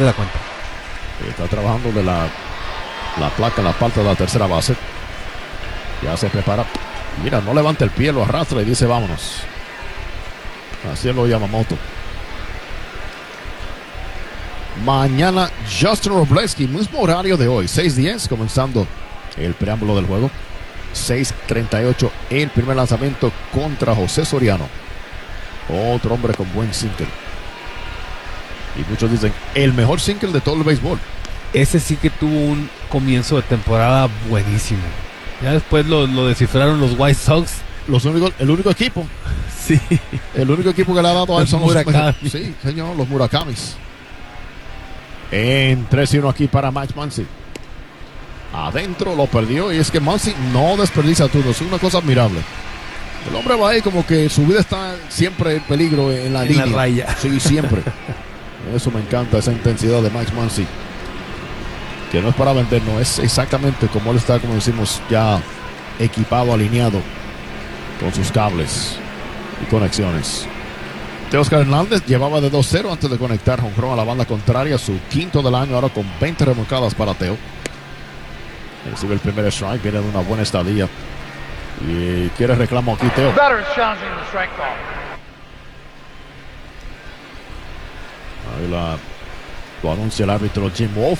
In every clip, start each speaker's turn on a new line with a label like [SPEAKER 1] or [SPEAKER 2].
[SPEAKER 1] de la cuenta.
[SPEAKER 2] Está trabajando de la placa en la parte de la tercera base. Ya se prepara. Mira, no levanta el pie, lo arrastra y dice vámonos. Así es lo Yamamoto. Mañana Justin Robleski, mismo horario de hoy, 6:10, comenzando el preámbulo del juego. 6:38 el primer lanzamiento contra José Soriano. Otro hombre con buen sinker. Y muchos dicen el mejor sinker de todo el béisbol.
[SPEAKER 1] Ese sí que tuvo un comienzo de temporada buenísimo. Ya después lo descifraron los White Sox.
[SPEAKER 2] El único equipo.
[SPEAKER 1] Sí.
[SPEAKER 2] El único equipo que le ha dado a él son
[SPEAKER 1] Murakami.
[SPEAKER 2] Sí, señor, los Murakamis. En 3-1 aquí para Max Muncy. Adentro lo perdió y es que Muncy no desperdicia turnos. Es una cosa admirable. El hombre va ahí como que su vida está siempre en peligro en la línea.
[SPEAKER 1] La raya.
[SPEAKER 2] Sí, siempre. Eso me encanta, esa intensidad de Max Muncy. Que no es para vender, no es exactamente como él está, como decimos, ya equipado, alineado con sus cables y conexiones. Teóscar Hernández llevaba de 2-0 antes de conectar jonrón a la banda contraria, su quinto del año, ahora con 20 remolcadas para Teo. Recibe el primer strike, viene de una buena estadía y quiere reclamo aquí Teo. Ahí lo anuncia el árbitro Jim Wolf.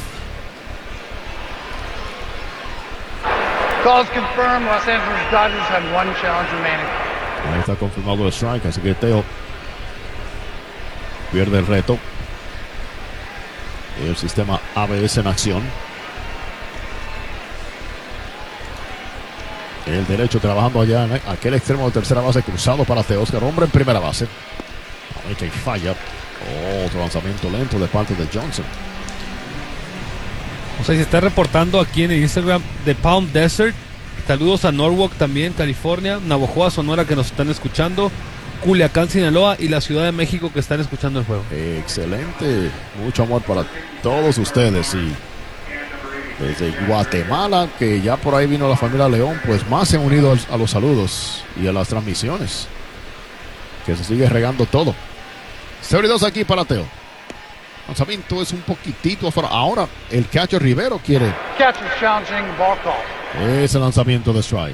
[SPEAKER 3] Calls confirmed. Los Angeles Dodgers have one challenge remaining.
[SPEAKER 2] Ahí está confirmado el strike, así que Teo pierde el reto. El sistema ABS en acción. El derecho trabajando allá en aquel extremo de tercera base, cruzado para Teóscar, hombre en primera base. Ahí que falla. Otro lanzamiento lento de parte de Johnson.
[SPEAKER 1] O sea, se está reportando aquí en el Instagram de Palm Desert. Saludos a Norwalk también, California, Navojoa, Sonora, que nos están escuchando, Culiacán, Sinaloa y la Ciudad de México que están escuchando el juego.
[SPEAKER 2] Excelente, mucho amor para todos ustedes. Y desde Guatemala, que ya por ahí vino la familia León, pues más se han unido a los saludos y a las transmisiones. Que se sigue regando todo. 0-2 aquí para Teo. Lanzamiento es un poquitito afuera. Ahora el catcher Rivero quiere.
[SPEAKER 3] Catcher challenging, ball call.
[SPEAKER 2] Ese lanzamiento de strike.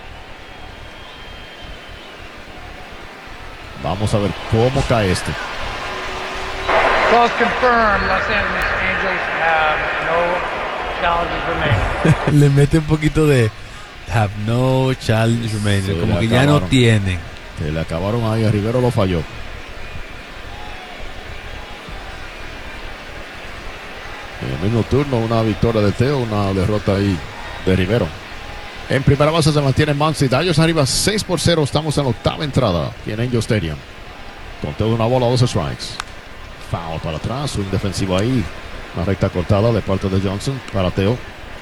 [SPEAKER 2] Vamos a ver cómo cae este.
[SPEAKER 3] Calls confirmed. Los Angeles Angels have no challenges remaining.
[SPEAKER 1] Le mete un poquito de have no challenge remaining, como que ya no tienen.
[SPEAKER 2] Se le acabaron ahí, a Rivero lo falló. En el mismo turno, una victoria de Teo, una derrota ahí de Rivero. En primera base se mantiene Muncy. Dodgers arriba 6-0. Estamos en la octava entrada aquí en Angel Stadium. Conteo de una bola, 2 strikes. Foul para atrás, swing defensivo ahí. Una recta cortada de parte de Johnson para Teo.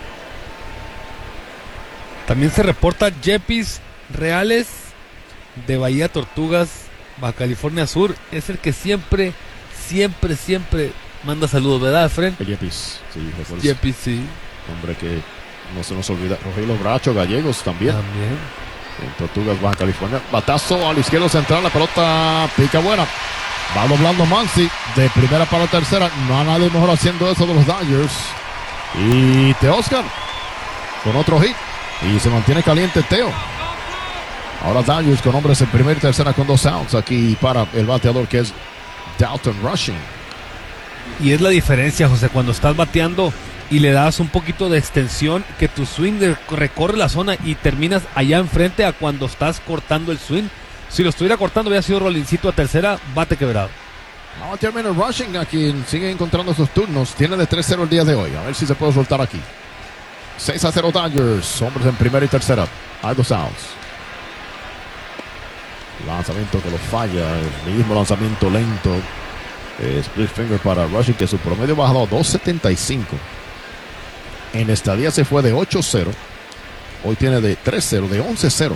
[SPEAKER 1] También se reporta Yepis Reales de Bahía Tortugas, Baja California Sur. Es el que siempre manda saludos, ¿verdad, Fred?
[SPEAKER 2] Yepis, sí,
[SPEAKER 1] Yepis, sí.
[SPEAKER 2] Hombre que no se nos olvida. Rogelio Bracho, Gallegos también. En Tortugas, Baja California. Batazo al izquierdo central, la pelota pica buena. Va doblando Muncy de primera para tercera. No hay nadie mejor haciendo eso de los Dodgers. Y Teóscar con otro hit. Y se mantiene caliente Teo. Ahora Dodgers con hombres en primera y tercera con 2 outs. Aquí para el bateador que es Dalton Rushing.
[SPEAKER 1] Y es la diferencia, José, cuando estás bateando y le das un poquito de extensión, que tu swing recorre la zona y terminas allá enfrente, a cuando estás cortando el swing. Si lo estuviera cortando hubiera sido Rolincito a tercera, bate quebrado.
[SPEAKER 2] Vamos a terminar Rushing, a quien sigue encontrando sus turnos. Tiene de 3-0 el día de hoy. A ver si se puede soltar aquí. 6-0 Dodgers. Hombres en primera y tercera. Hay 2 outs. Lanzamiento que lo falla. El mismo lanzamiento lento. Split finger para Rushing, que su promedio ha bajado a 2.75. En estadía se fue de 8-0. Hoy tiene de 3-0, de 11-0.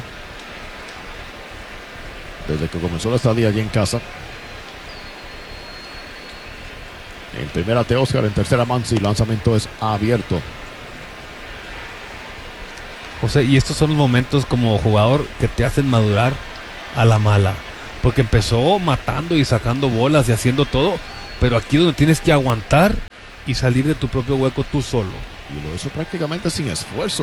[SPEAKER 2] Desde que comenzó la estadía allí en casa. En primera Teóscar, en tercera Muncy. Lanzamiento es abierto.
[SPEAKER 1] José, y estos son los momentos como jugador que te hacen madurar a la mala. Porque empezó matando y sacando bolas y haciendo todo. pero aquí es donde tienes que aguantar y salir de tu propio hueco tú solo.
[SPEAKER 2] Y lo hizo prácticamente sin esfuerzo.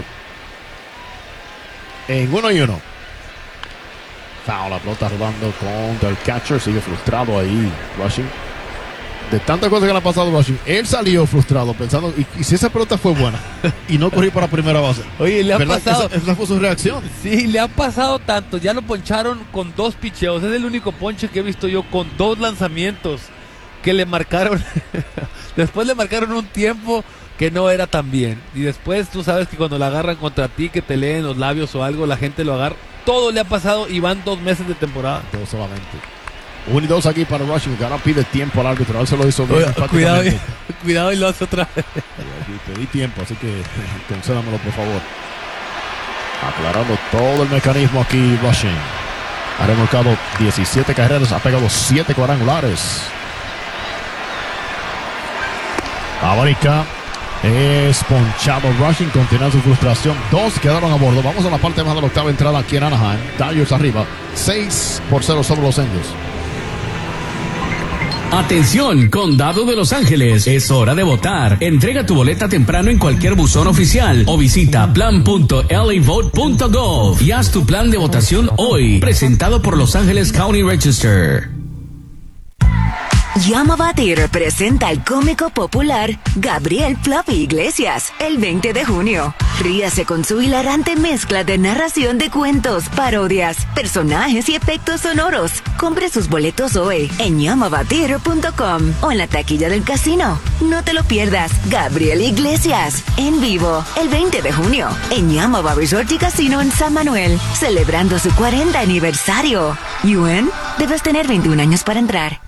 [SPEAKER 2] En 1-1. Foul, la pelota rodando contra el catcher. Sigue frustrado ahí Rushing. De tantas cosas que le ha pasado a Rushing, él salió frustrado pensando, ¿y si esa pelota fue buena? Y no corrió para primera base.
[SPEAKER 1] Oye, le ha pasado.
[SPEAKER 2] Esa fue su reacción.
[SPEAKER 1] Sí, le ha pasado tanto. Ya lo poncharon con 2 picheos. Es el único ponche que he visto yo con 2 lanzamientos que le marcaron. Después le marcaron un tiempo que no era tan bien. Y después tú sabes que cuando la agarran contra ti, que te leen los labios o algo, la gente lo agarra. Todo le ha pasado y van 2 meses de temporada.
[SPEAKER 2] 2 solamente. 1-2 aquí para Rushing, que ahora pide tiempo al árbitro. Él se lo hizo bien.
[SPEAKER 1] Cuidado y lo hace otra vez.
[SPEAKER 2] Te di tiempo, así que concédamelo por favor. Aclarando todo el mecanismo aquí Rushing. Ha remolcado 17 carreras, ha pegado 7 cuadrangulares. Abarica es ponchado. Rushing continúa su frustración. 2 quedaron a bordo. Vamos a la parte más de la octava entrada aquí en Anaheim. Dodgers arriba 6-0 sobre los Angels.
[SPEAKER 4] Atención, Condado de Los Ángeles, es hora de votar. Entrega tu boleta temprano en cualquier buzón oficial o visita plan.lavote.gov y haz tu plan de votación hoy. Presentado por Los Ángeles County Register.
[SPEAKER 5] Llama a Batir presenta al cómico popular Gabriel Fluffy Iglesias el 20 de junio. Ríase con su hilarante mezcla de narración de cuentos, parodias, personajes y efectos sonoros. Compre sus boletos hoy en llamabatir.com o en la taquilla del casino. No te lo pierdas. Gabriel Iglesias en vivo el 20 de junio en Yamava Resort y Casino en San Manuel, celebrando su 40 aniversario. ¿Yuen? Debes tener 21 años para entrar.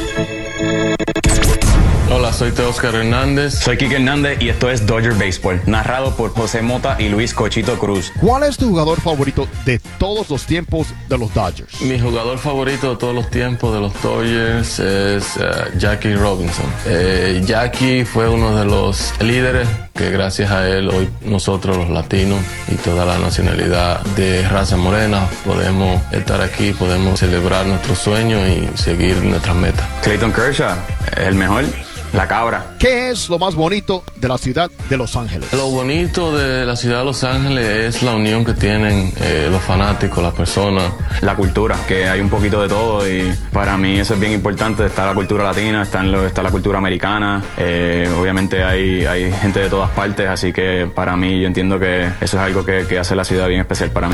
[SPEAKER 6] Hola, soy Teóscar Hernández.
[SPEAKER 7] Soy Quique Hernández y esto es Dodger Baseball, narrado por José Mota y Luis Cochito Cruz.
[SPEAKER 2] ¿Cuál es tu jugador favorito de todos los tiempos de los Dodgers?
[SPEAKER 6] Mi jugador favorito de todos los tiempos de los Dodgers es Jackie Robinson. Jackie fue uno de los líderes que gracias a él hoy nosotros los latinos y toda la nacionalidad de raza morena podemos estar aquí, podemos celebrar nuestros sueños y seguir nuestras metas.
[SPEAKER 7] Clayton Kershaw es el mejor. La cabra.
[SPEAKER 2] ¿Qué es lo más bonito de la ciudad de Los Ángeles?
[SPEAKER 6] Lo bonito de la ciudad de Los Ángeles es la unión que tienen los fanáticos, las personas.
[SPEAKER 7] La cultura, que hay un poquito de todo y para mí eso es bien importante. Está la cultura latina, está la cultura americana. Obviamente hay gente de todas partes, así que para mí yo entiendo que eso es algo que hace la ciudad bien especial para mí.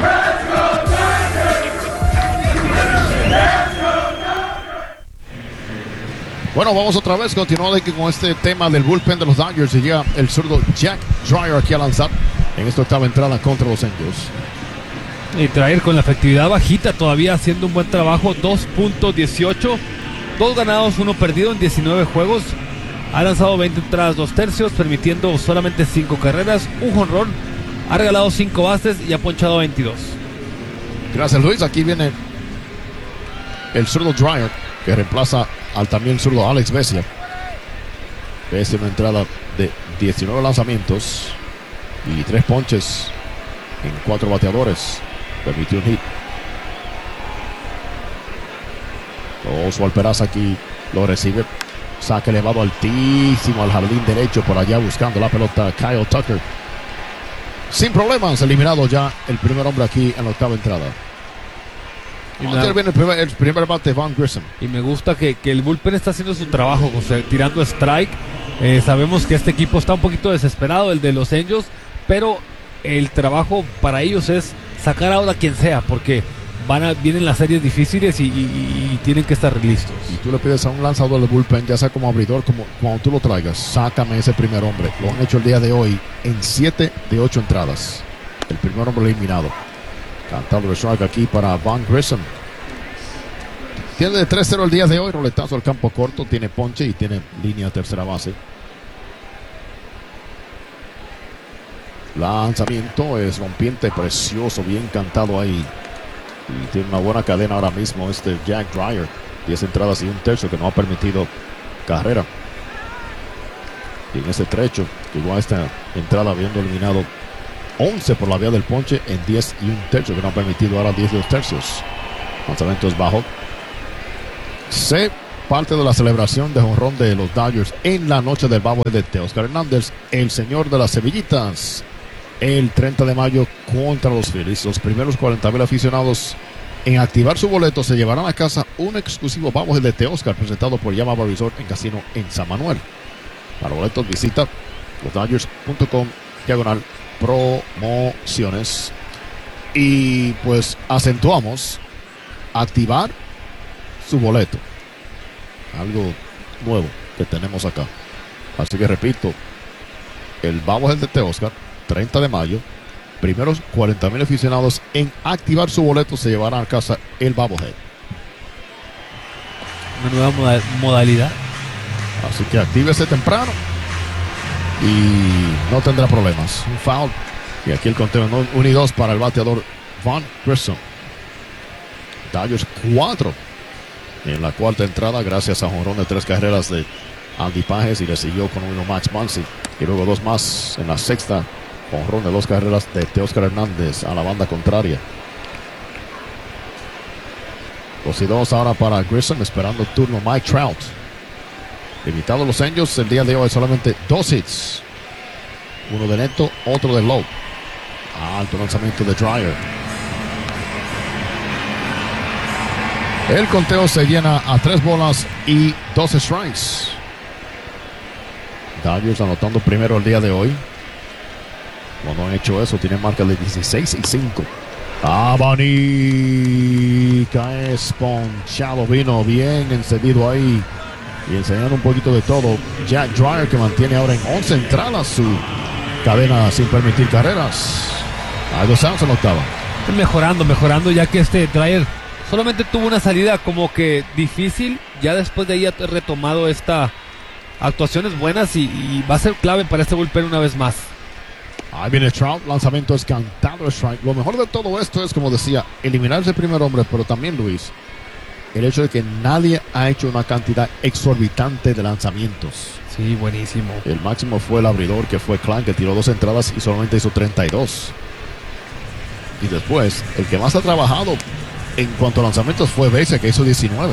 [SPEAKER 2] Bueno, vamos otra vez, continuando aquí con este tema del bullpen de los Dodgers. Y llega el zurdo Jack Dreyer aquí a lanzar en esta octava entrada contra los Angels.
[SPEAKER 1] Y Dreyer con la efectividad bajita, todavía haciendo un buen trabajo. 2.18, 2 ganados, 1 perdido en 19 juegos. Ha lanzado 20 entradas, 2 tercios, permitiendo solamente 5 carreras, un jonrón. Ha regalado 5 bases y ha ponchado 22.
[SPEAKER 2] Gracias, Luis. Aquí viene el zurdo Dreyer, que reemplaza al también zurdo Alex Vesia. Vesia una entrada de 19 lanzamientos y 3 ponches en 4 bateadores. Permitió un hit. Oswald Peraza aquí lo recibe. Saque elevado altísimo al jardín derecho, por allá buscando la pelota Kyle Tucker. Sin problemas, eliminado ya el primer hombre aquí en la octava entrada. Viene el primer bate, Van Grissom.
[SPEAKER 1] Y me gusta que el bullpen está haciendo su trabajo, o sea, tirando strike. Sabemos que este equipo está un poquito desesperado, el de los Angels, pero el trabajo para ellos es sacar ahora a quien sea, porque vienen las series difíciles y tienen que estar listos.
[SPEAKER 2] Y tú le pides a un lanzador del bullpen, ya sea como abridor, como cuando tú lo traigas, sácame ese primer hombre. Lo han hecho el día de hoy en 7 de 8 entradas. El primer hombre eliminado. Cantado de strike aquí para Van Grissom. Tiene de 3-0 el día de hoy. Roletazo al campo corto. Tiene ponche y tiene línea a tercera base. Lanzamiento es rompiente, precioso, bien cantado ahí. Y tiene una buena cadena ahora mismo Jack Dreyer. 10 entradas y un tercio que no ha permitido carrera. Y en ese trecho, llegó a esta entrada habiendo eliminado 11 por la vía del ponche en 10 y un tercio, que no ha permitido ahora 10 y 2 tercios. Lanzamiento es bajo. Se parte de la celebración de jonrón de los Dodgers en la noche del bobblehead de Teoscar Hernández, el señor de las cebillitas, el 30 de mayo contra los Phillies. Los primeros 40,000 aficionados en activar su boleto se llevarán a casa un exclusivo bobblehead de Teoscar presentado por Yamaba Resort en Casino en San Manuel. Para boletos visita losdodgers.com/promociones. Y pues acentuamos activar su boleto, algo nuevo que tenemos acá. Así que repito, el bobblehead de Teoscar, 30 de mayo, primeros 40,000 aficionados en activar su boleto se llevarán a casa el bobblehead.
[SPEAKER 1] Una nueva modalidad.
[SPEAKER 2] Así que actívese temprano y no tendrá problemas. Un foul. Y aquí el conteo 1 y 2 para el bateador Vaughn Grissom. Dodgers 4 en la cuarta entrada, gracias a jonrón de 3 carreras de Andy Pages, y le siguió con uno Max Muncy. Y luego 2 más en la sexta, jonrón de 2 carreras de Teoscar Hernández a la banda contraria. 2 y 2 ahora para Grissom, esperando el turno Mike Trout. Limitado los Angels el día de hoy, solamente 2 hits. Uno de Neto, otro de Lowe. Alto lanzamiento de Dreyer. El conteo se llena a 3 bolas y 12 strikes. Dodgers anotando primero el día de hoy. Cuando han hecho eso, tienen marca de 16-5. Abanica es ponchado, vino bien encendido ahí y enseñando un poquito de todo. Jack Dreyer, que mantiene ahora en 11 entradas su cadena sin permitir carreras. Hay 2 outs en la octava.
[SPEAKER 1] Mejorando, ya que Dreyer solamente tuvo una salida como que difícil. Ya después de ahí ha retomado esta actuaciones buenas y va a ser clave para este bullpen una vez más.
[SPEAKER 2] Ahí viene Trout, lanzamiento es cantado strike. Lo mejor de todo esto es, como decía, eliminarse el primer hombre, pero también, Luis, el hecho de que nadie ha hecho una cantidad exorbitante de lanzamientos.
[SPEAKER 1] Sí, buenísimo.
[SPEAKER 2] El máximo fue el abridor, que fue Klein, que tiró 2 entradas y solamente hizo 32. Y después, el que más ha trabajado en cuanto a lanzamientos fue Baeza, que hizo 19.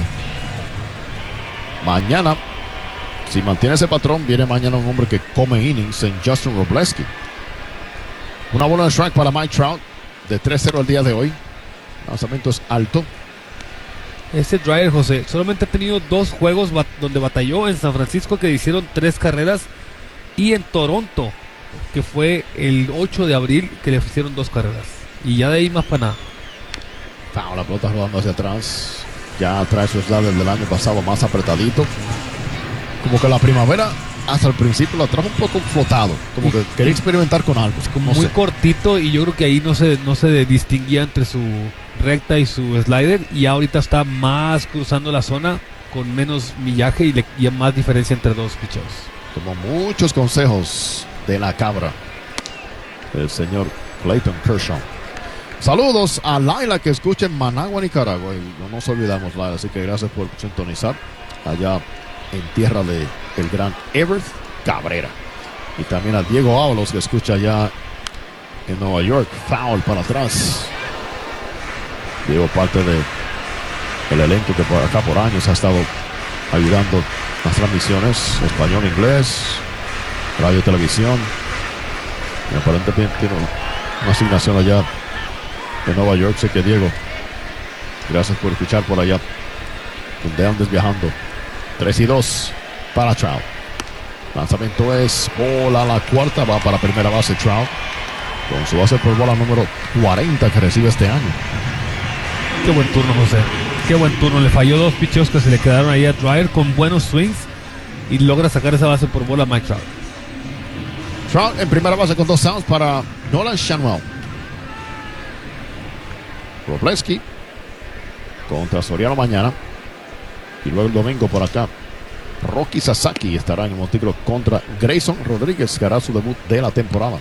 [SPEAKER 2] Mañana, si mantiene ese patrón, viene mañana un hombre que come innings en Justin Robleski. Una bola de strike para Mike Trout de 3-0 el día de hoy. Lanzamiento es alto.
[SPEAKER 1] Ese Dreyer, José, solamente ha tenido 2 juegos donde batalló. En San Francisco, que hicieron 3 carreras, y en Toronto, que fue el 8 de abril, que le hicieron 2 carreras. Y ya de ahí más para nada.
[SPEAKER 2] La pelota rodando hacia atrás. Ya trae su slider del año pasado más apretadito. Como que la primavera hasta el principio lo trajo un poco flotado. Como que quería experimentar con algo.
[SPEAKER 1] Como muy cortito, y yo creo que ahí no se distinguía entre su recta y su slider. Y ahorita está más cruzando la zona con menos millaje y más diferencia entre 2 picheos.
[SPEAKER 2] Tomó muchos consejos de la cabra, el señor Clayton Kershaw. Saludos a Laila, que escucha en Managua, Nicaragua. Y no nos olvidamos, Laila, así que gracias por sintonizar allá en tierra de el gran Everett Cabrera. Y también a Diego Ábalos, que escucha allá en Nueva York. Foul para atrás. Diego, parte del elenco que por acá por años ha estado ayudando las transmisiones español, inglés, radio, televisión. Y aparentemente tiene una asignación allá en Nueva York. Sé que Diego, gracias por escuchar por allá donde andes viajando. 3 y 2 para Trout. Lanzamiento es bola a la cuarta, va para primera base Trout, con su base por bola número 40 que recibe este año.
[SPEAKER 1] Qué buen turno, José. Qué buen turno. Le falló 2 picheos que se le quedaron ahí a Dreyer con buenos swings, y logra sacar esa base por bola a Mike Trout.
[SPEAKER 2] Trout en primera base con 2 outs para Nolan Schanuel. Robleski contra Soriano mañana. Y luego el domingo por acá, Rocky Sasaki estará en el montículo contra Grayson Rodríguez, que hará su debut de la temporada.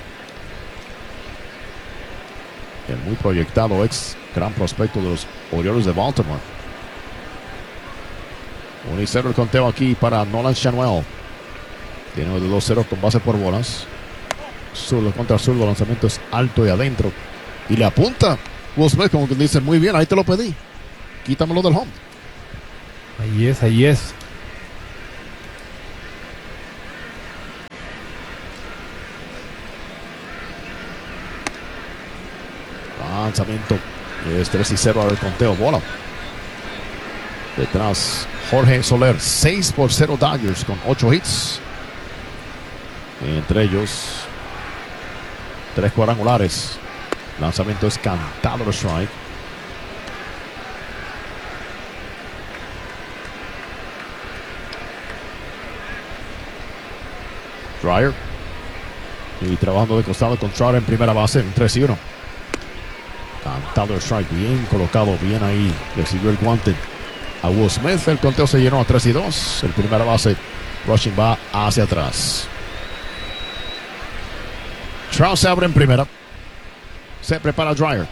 [SPEAKER 2] El muy proyectado ex gran prospecto de los Orioles de Baltimore. 1 y 0 el conteo aquí para Nolan Schanuel. Tiene de 2-0 con base por bolas. Zurdo contra zurdo, lanzamiento es alto y adentro. Y le apunta Will Smith, como que dice, muy bien, ahí te lo pedí. Quítamelo del home.
[SPEAKER 1] Ahí es.
[SPEAKER 2] lanzamiento. Es 3-0 al conteo. Bola. Detrás Jorge Soler. 6-0 Dodgers con 8 hits. Entre ellos 3 cuadrangulares. Lanzamiento es cantado de strike. Dreyer. Y trabajando de costado con Trout en primera base en 3-1. Cantado de strike. Bien colocado. Bien ahí. Recibió el guante a Will Smith. El conteo se llenó a 3-2. El primera base rushing va hacia atrás. Trout se abre en primera. Se prepara Dreyer.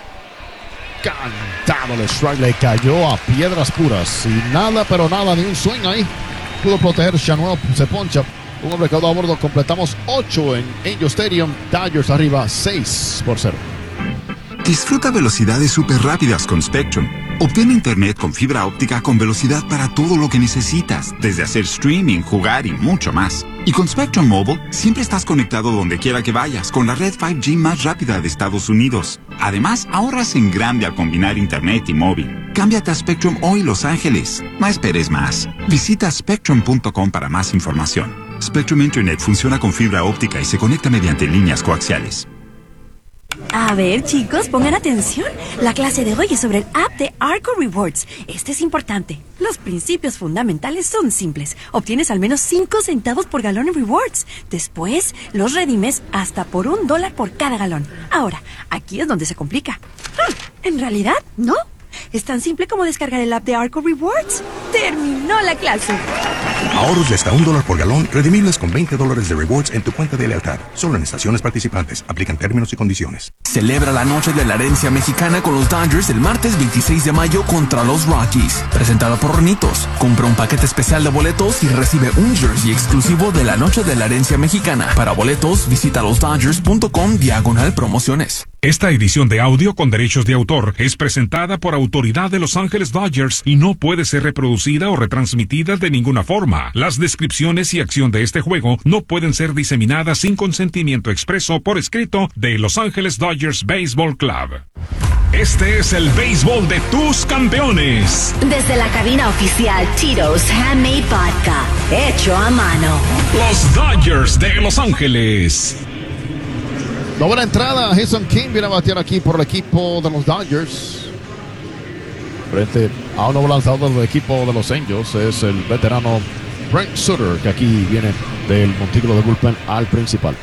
[SPEAKER 2] Cantado el strike. Le cayó a piedras puras. Y nada, pero nada, ni un swing ahí. Pudo proteger. Shanuel se poncha. Un hombre quedó a bordo. Completamos 8 en Angel Stadium. Dodgers arriba 6-0.
[SPEAKER 8] Disfruta velocidades súper rápidas con Spectrum. Obtén internet con fibra óptica con velocidad para todo lo que necesitas, desde hacer streaming, jugar y mucho más. Y con Spectrum Mobile, siempre estás conectado donde quiera que vayas con la red 5G más rápida de Estados Unidos. Además, ahorras en grande al combinar internet y móvil. Cámbiate a Spectrum hoy, Los Ángeles. No esperes más. Visita spectrum.com para más información. Spectrum Internet funciona con fibra óptica y se conecta mediante líneas coaxiales.
[SPEAKER 9] A ver, chicos, pongan atención. La clase de hoy es sobre el app de Arco Rewards. Este es importante. Los principios fundamentales son simples. Obtienes al menos 5 centavos por galón en rewards. Después, los redimes hasta por $1 por cada galón. Ahora, aquí es donde se complica. En realidad, no. Es tan simple como descargar el app de Arco Rewards. ¡Terminó la clase!
[SPEAKER 10] Ahorros de hasta $1 por galón, redimibles con $20 de rewards en tu cuenta de lealtad. Solo en estaciones participantes. Aplican términos y condiciones.
[SPEAKER 11] Celebra la noche de la herencia mexicana con los Dodgers el martes 26 de mayo contra los Rockies. Presentado por Hornitos. Compra un paquete especial de boletos y recibe un jersey exclusivo de la noche de la herencia mexicana. Para boletos, visita losdodgers.com/promociones.
[SPEAKER 12] Esta edición de audio con derechos de autor es presentada por autoridad de Los Ángeles Dodgers y no puede ser reproducida o retransmitida de ninguna forma. Las descripciones y acción de este juego no pueden ser diseminadas sin consentimiento expreso por escrito de Los Ángeles Dodgers Baseball Club. Este es el béisbol de tus campeones.
[SPEAKER 5] Desde la cabina oficial Tito's Handmade Vodka, hecho a mano.
[SPEAKER 12] Los Dodgers de Los Ángeles.
[SPEAKER 2] Novena entrada, Jason King viene a batear aquí por el equipo de los Dodgers. Frente a un nuevo lanzador del equipo de los Angels, es el veterano Brent Sutter, que aquí viene del montículo de bullpen al principal.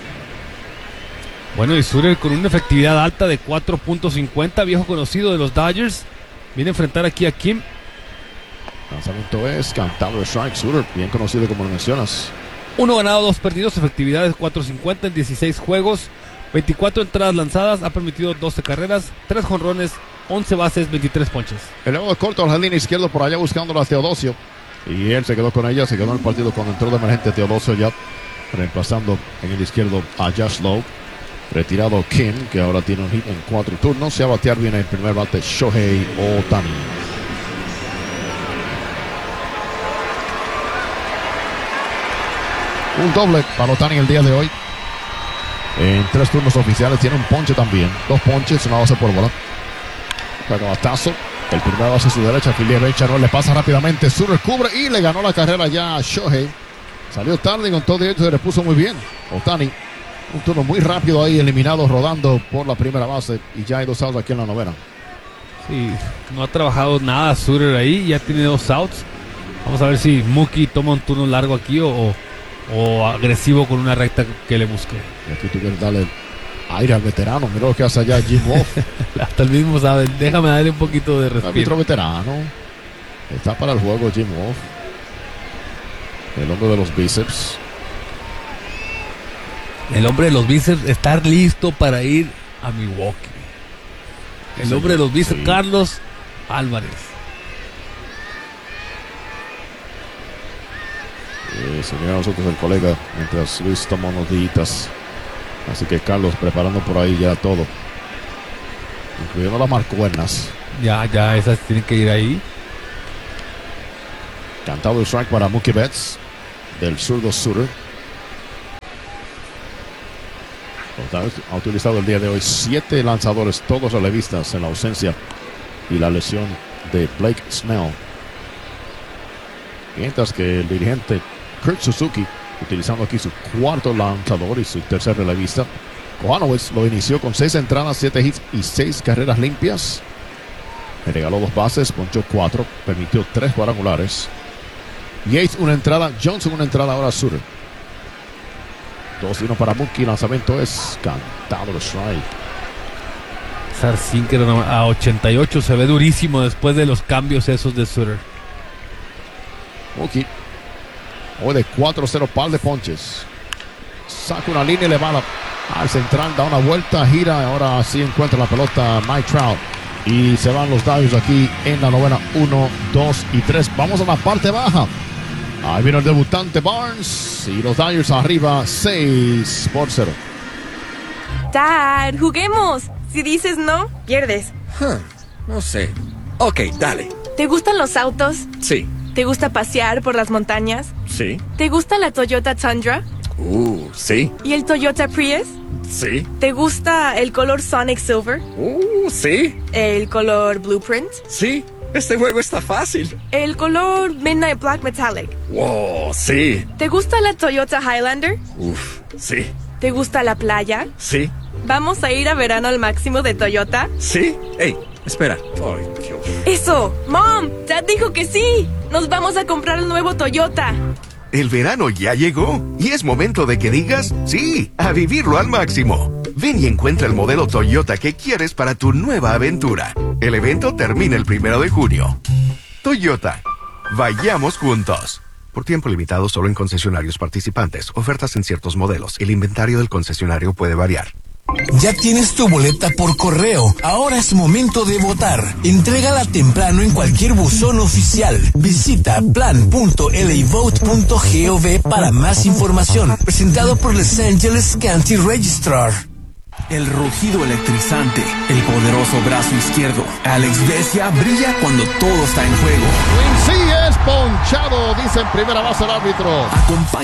[SPEAKER 1] Bueno, y Sutter con una efectividad alta de 4.50, viejo conocido de los Dodgers. Viene a enfrentar aquí a Kim.
[SPEAKER 2] Lanzamiento es cantado de strike. Sutter, bien conocido como lo mencionas.
[SPEAKER 1] 1 ganado, 2 perdidos, efectividad de 4.50 en 16 juegos. 24 entradas lanzadas, ha permitido 12 carreras, 3 jonrones, 11 bases, 23 ponches.
[SPEAKER 2] El nuevo corto al jardín izquierdo por allá buscándolo a Teodosio. Y él se quedó con ella, se quedó en el partido cuando entró de emergente Teodosio ya, reemplazando en el izquierdo a Josh Lowe. Retirado Kim, que ahora tiene un hit en 4 turnos. Se va a batear bien el primer bate Shohei Ohtani. Un doble para Ohtani el día de hoy. En 3 turnos oficiales tiene un ponche también. 2 ponches, una base por bola. Batazo. El primer base a su derecha, Philip Bechamel le pasa rápidamente. Sutter cubre y le ganó la carrera ya a Shohei. Salió tarde y con todo ello se le puso muy bien. Ohtani, un turno muy rápido ahí, eliminado rodando por la primera base. Y ya hay 2 outs aquí en la novena.
[SPEAKER 1] Sí, no ha trabajado nada Sutter ahí, ya tiene 2 outs. Vamos a ver si Mookie toma un turno largo aquí o agresivo con una recta que le busque.
[SPEAKER 2] Y aquí tú quieres darle aire al veterano. Mira lo que hace allá Jim Wolf.
[SPEAKER 1] Hasta el mismo sabe. Déjame darle un poquito de respiro.
[SPEAKER 2] Árbitro veterano. Está para el juego Jim Wolf. El hombre de los bíceps.
[SPEAKER 1] El hombre de los bíceps está listo para ir a Milwaukee. El hombre de los bíceps, sí. Carlos Álvarez.
[SPEAKER 2] Se mira a nosotros el colega mientras Luis toma unos días. Así que Carlos preparando por ahí ya todo, incluyendo las marcuernas.
[SPEAKER 1] Ya esas tienen que ir ahí.
[SPEAKER 2] Cantado el strike para Mookie Betts del zurdo Sutter. Ha utilizado el día de hoy 7 lanzadores, todos relevistas, en la ausencia y la lesión de Blake Snell. Mientras que el dirigente Kurt Suzuki, utilizando aquí su 4º lanzador y su 3er relevista. Kohanowitz lo inició con 6 entradas, 7 hits y 6 carreras limpias. Le regaló 2 bases, ponchó 4, permitió 3 cuadrangulares. Yates una entrada, Johnson una entrada, ahora Sutter. 2-1 para Mookie, lanzamiento es cantado de strike.
[SPEAKER 1] Sinker a 88 se ve durísimo después de los cambios esos de Sutter.
[SPEAKER 2] Mookie hoy de 4-0, par de ponches. Saca una línea y le va al central, da una vuelta, gira. Ahora sí encuentra la pelota Mike Trout. Y se van los Dodgers aquí en la novena. 1, 2 y 3. Vamos a la parte baja. Ahí viene el debutante Barnes. Y los Dodgers arriba 6-0.
[SPEAKER 13] Dad, juguemos. Si dices no, pierdes.
[SPEAKER 14] No sé. Ok, dale.
[SPEAKER 13] ¿Te gustan los autos?
[SPEAKER 14] Sí.
[SPEAKER 13] ¿Te gusta pasear por las montañas?
[SPEAKER 14] Sí.
[SPEAKER 13] ¿Te gusta la Toyota Tundra?
[SPEAKER 14] Sí.
[SPEAKER 13] ¿Y el Toyota Prius?
[SPEAKER 14] Sí.
[SPEAKER 13] ¿Te gusta el color Sonic Silver?
[SPEAKER 14] Sí.
[SPEAKER 13] ¿El color Blueprint?
[SPEAKER 14] Sí. Este juego está fácil.
[SPEAKER 13] ¿El color Midnight Black Metallic?
[SPEAKER 14] Wow, sí.
[SPEAKER 13] ¿Te gusta la Toyota Highlander?
[SPEAKER 14] Sí.
[SPEAKER 13] ¿Te gusta la playa?
[SPEAKER 14] Sí.
[SPEAKER 13] ¿Vamos a ir a verano al máximo de Toyota?
[SPEAKER 14] Sí. Ey, espera. Ay, Dios.
[SPEAKER 13] ¡Eso! ¡Mom! ¡Dad dijo que sí! ¡Nos vamos a comprar el nuevo Toyota!
[SPEAKER 15] El verano ya llegó y es momento de que digas sí, a vivirlo al máximo. Ven y encuentra el modelo Toyota que quieres para tu nueva aventura. El evento termina el 1 de junio. Toyota, vayamos juntos. Por tiempo limitado solo en concesionarios participantes. Ofertas en ciertos modelos. El inventario del concesionario puede variar.
[SPEAKER 16] Ya tienes tu boleta por correo. Ahora es momento de votar. Entrégala temprano en cualquier buzón oficial. Visita plan.lavote.gov para más información. Presentado por Los Angeles County Registrar.
[SPEAKER 11] El rugido electrizante, el poderoso brazo izquierdo. Alex Vesia brilla cuando todo está en juego.
[SPEAKER 2] Sí es ponchado, dice en primera base el árbitro.